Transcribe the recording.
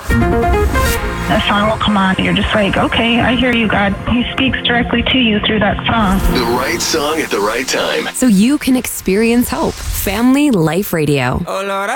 A song will come on, and you're just like, okay, I hear you, God. He speaks directly to you through that song. The right song at the right time. So you can experience hope. Family Life Radio. Oh Lord,